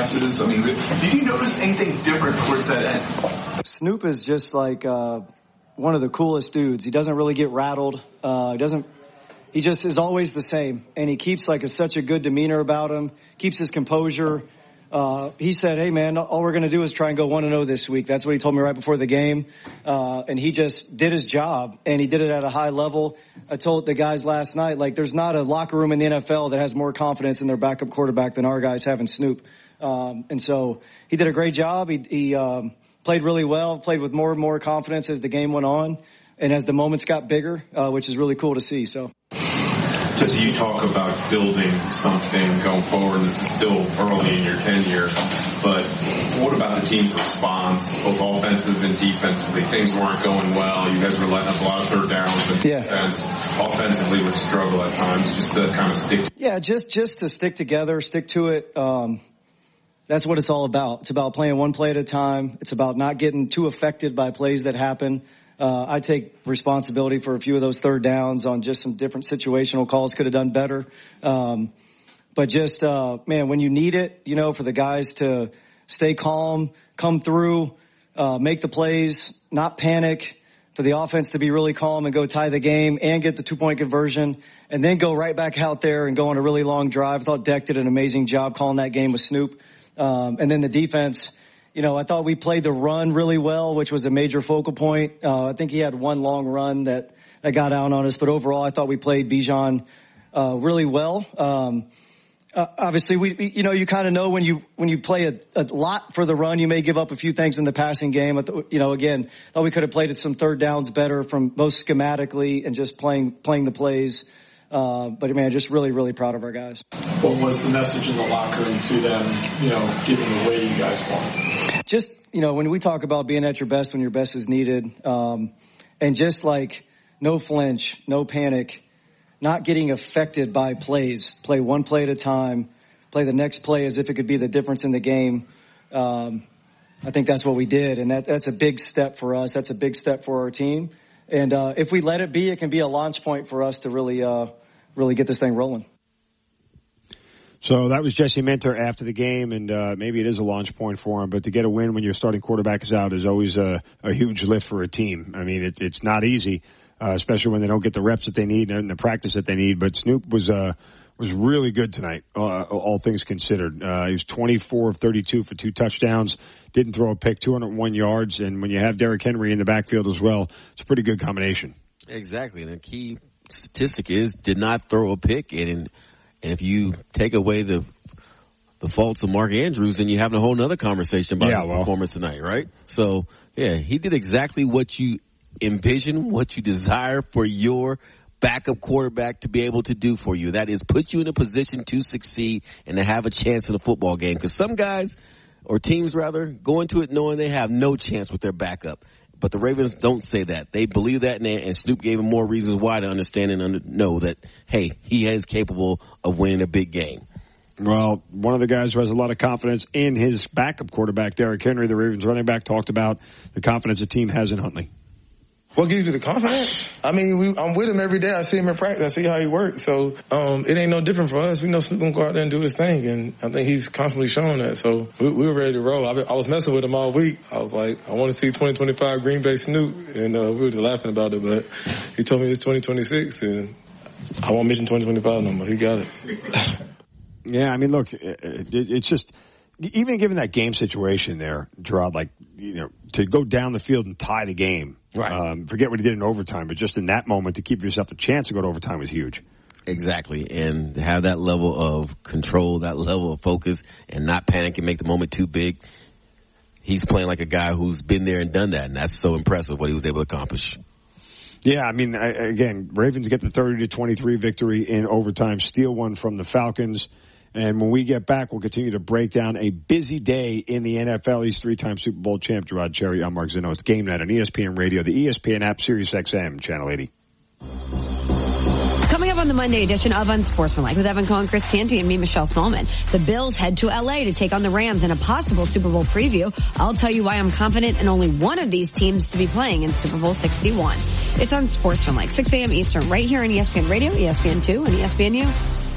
passes? I mean, did you notice anything different towards that end? Snoop is just like one of the coolest dudes. He doesn't really get rattled. He just is always the same, and he keeps such a good demeanor about him, keeps his composure. He said, hey, man, all we're going to do is try and go 1-0 this week. That's what he told me right before the game. And he just did his job, and he did it at a high level. I told the guys last night, there's not a locker room in the NFL that has more confidence in their backup quarterback than our guys have in Snoop. And so he did a great job. He played really well, played with more and more confidence as the game went on and as the moments got bigger, which is really cool to see. So. Just you talk about building something going forward. This is still early in your tenure, but what about the team's response, both offensive and defensively? Things weren't going well. You guys were letting up a lot of third downs and defense. Offensively was a struggle at times, just to kind of stick. Yeah, just to stick together, stick to it. That's what it's all about. It's about playing one play at a time. It's about not getting too affected by plays that happen. I take responsibility for a few of those third downs on just some different situational calls. Could have done better. But just, man, when you need it, for the guys to stay calm, come through, make the plays, not panic, for the offense to be really calm and go tie the game and get the 2-point conversion and then go right back out there and go on a really long drive. I thought Deck did an amazing job calling that game with Snoop. And then the defense, I thought we played the run really well, which was a major focal point. I think he had one long run that got out on us, but overall I thought we played Bijan really well. Obviously you kind of know when you play a lot for the run, you may give up a few things in the passing game. Again, thought we could have played at some third downs better from both schematically and just playing the plays. But man, just really, really proud of our guys. What was the message in the locker room to them, given the way you guys won? Just, when we talk about being at your best when your best is needed, and just no flinch, no panic, not getting affected by plays, play one play at a time, play the next play as if it could be the difference in the game. I think that's what we did. And that's a big step for us. That's a big step for our team. And, if we let it be, it can be a launch point for us to really get this thing rolling. So that was Jesse Minter after the game, and maybe it is a launch point for him. But to get a win when your starting quarterback is out is always a huge lift for a team. I mean, it's not easy, especially when they don't get the reps that they need and the practice that they need. But Snoop was really good tonight, all things considered. He was 24 of 32 for 2 touchdowns, didn't throw a pick, 201 yards. And when you have Derrick Henry in the backfield as well, it's a pretty good combination. Exactly. And the key statistic is did not throw a pick. And if you take away the faults of Mark Andrews, then you're having a whole nother conversation about his performance tonight, right? So, yeah, he did exactly what you envision, what you desire for your backup quarterback to be able to do for you. That is put you in a position to succeed and to have a chance in a football game. Because some guys, or teams rather, go into it knowing they have no chance with their backup. But the Ravens don't say that. They believe that, and Snoop gave them more reasons why to understand and know that, hey, he is capable of winning a big game. Well, one of the guys who has a lot of confidence in his backup quarterback, Derrick Henry, the Ravens running back, talked about the confidence the team has in Huntley. What gives you the confidence? I mean, I'm with him every day. I see him in practice. I see how he works. So it ain't no different for us. We know Snoop going to go out there and do his thing, and I think he's constantly showing that. So we were ready to roll. I was messing with him all week. I was like, I want to see 2025 Green Bay Snoop, and we were just laughing about it. But he told me it's 2026, and I won't mention 2025 no more. He got it. Yeah, I mean, look, it's just even given that game situation there, Gerard, to go down the field and tie the game. Right. Forget what he did in overtime, but just in that moment to keep yourself a chance to go to overtime was huge. Exactly. And to have that level of control, that level of focus, and not panic and make the moment too big. He's playing like a guy who's been there and done that, and that's so impressive what he was able to accomplish. Yeah, I mean, again, Ravens get the 30-23 victory in overtime, steal one from the Falcons. And when we get back, we'll continue to break down a busy day in the NFL. He's 3-time Super Bowl champ, Gerard Cherry. I'm Mark Zinno. It's Game Night on ESPN Radio, the ESPN app, Sirius XM, Channel 80. Coming up on the Monday edition of Unsportsmanlike with Evan Cohen, Chris Canty, and me, Michelle Smallman. The Bills head to L.A. to take on the Rams in a possible Super Bowl preview. I'll tell you why I'm confident in only one of these teams to be playing in Super Bowl 61. It's Unsportsmanlike, 6 a.m. Eastern, right here on ESPN Radio, ESPN2, and ESPNU.